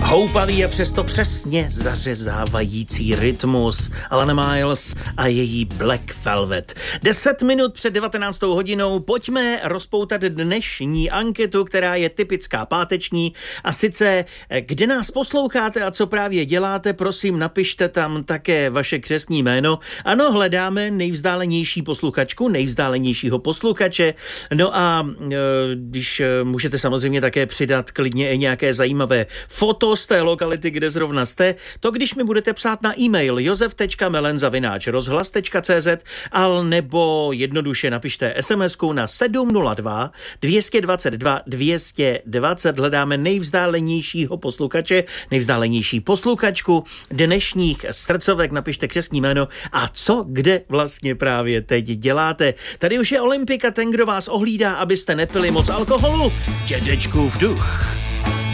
Houpavý a přesto přesně zařezávající rytmus Alana Miles a její Black Velvet. 10 minut před 19. hodinou pojďme rozpoutat dnešní anketu, která je typická páteční, a sice kde nás posloucháte a co právě děláte, prosím napište tam také vaše křestní jméno. Ano, hledáme nejvzdálenější posluchačku, nejvzdálenějšího posluchače, no a když můžete samozřejmě také přidat klidně i nějaké zajímavé foto z té lokality, kde zrovna jste, to když mi budete psát na e-mail josef.melen@rozhlas.cz a nebo jednoduše napište SMS-ku na 702 222 220. Hledáme nejvzdálenějšího posluchače, nejvzdálenější posluchačku dnešních srdcovek, napište křestní jméno a co kde vlastně právě teď děláte. Tady už je Olympika, ten, kdo vás ohlídá, abyste nepili moc alkoholu. Dědečkův duch.